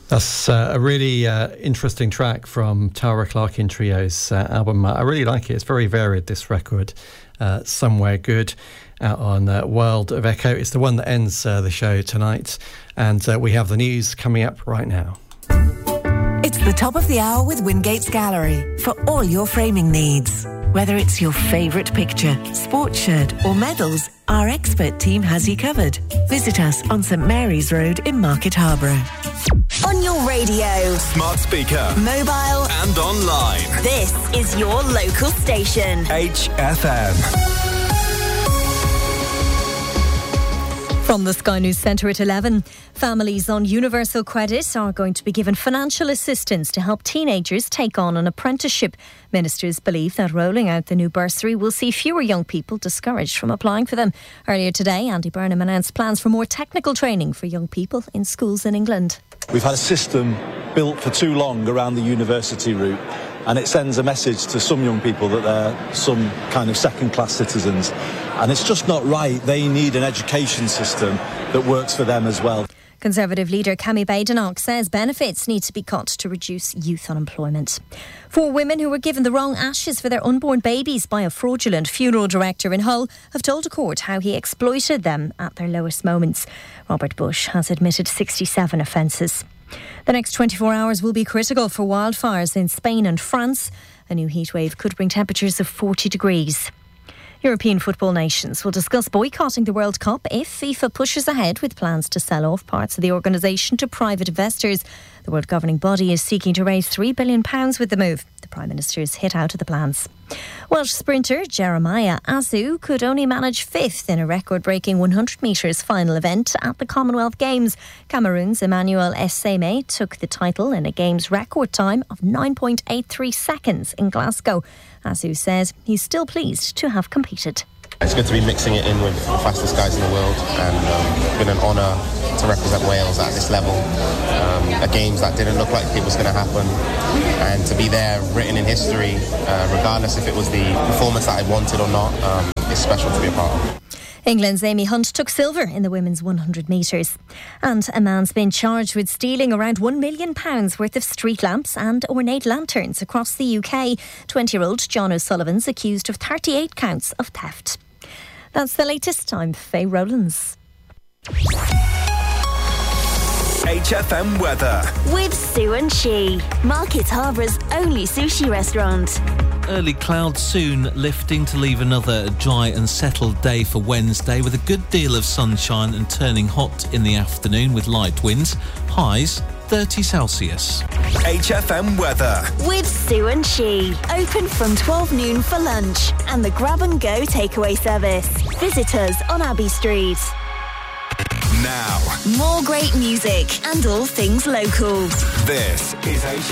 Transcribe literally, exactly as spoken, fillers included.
That's uh, a really uh, interesting track from Tara Clarkin Trio's uh, album. I really like it. It's very varied, this record. Uh, Somewhere Good, out on uh, World of Echo. It's the one that ends uh, the show tonight. And uh, we have the news coming up right now. It's the top of the hour with Wingate's Gallery for all your framing needs. Whether it's your favourite picture, sports shirt or medals, our expert team has you covered. Visit us on St Mary's Road in Market Harborough. On your radio, smart speaker, mobile and online. This is your local station. H F M. From the Sky News Centre at eleven, families on universal credit are going to be given financial assistance to help teenagers take on an apprenticeship. Ministers believe that rolling out the new bursary will see fewer young people discouraged from applying for them. Earlier today, Andy Burnham announced plans for more technical training for young people in schools in England. We've had a system built for too long around the university route, and it sends a message to some young people that they're some kind of second-class citizens. And it's just not right. They need an education system that works for them as well. Conservative leader Kemi Badenoch says benefits need to be cut to reduce youth unemployment. Four women who were given the wrong ashes for their unborn babies by a fraudulent funeral director in Hull have told a court how he exploited them at their lowest moments. Robert Bush has admitted sixty-seven offences. The next twenty-four hours will be critical for wildfires in Spain and France. A new heatwave could bring temperatures of forty degrees. European football nations will discuss boycotting the World Cup if FIFA pushes ahead with plans to sell off parts of the organisation to private investors. The world governing body is seeking to raise three billion pounds with the move. The Prime Minister's hit out of the plans. Welsh sprinter Jeremiah Azu could only manage fifth in a record-breaking one hundred metres final event at the Commonwealth Games. Cameroon's Emmanuel Essame took the title in a Games record time of nine point eight three seconds in Glasgow. Azu says he's still pleased to have competed. It's good to be mixing it in with the fastest guys in the world, and um, it's been an honour to represent Wales at this level. Um, a Games that didn't look like it was going to happen, and to be there written in history, uh, regardless if it was the performance that I wanted or not, um, it's special to be a part of. England's Amy Hunt took silver in the women's one hundred metres. And a man's been charged with stealing around one million pounds worth of street lamps and ornate lanterns across the U K. twenty-year-old John O'Sullivan's accused of thirty-eight counts of theft. That's the latest. I'm Faye Rowlands. H F M weather. With Sue and She, Market Harbour's only sushi restaurant. Early clouds soon, lifting to leave another dry and settled day for Wednesday with a good deal of sunshine and turning hot in the afternoon with light winds. Highs thirty Celsius. H F M weather. With Sue and She, open from twelve noon for lunch and the grab and go takeaway service. Visit us on Abbey Street. Now, more great music and all things local. This is H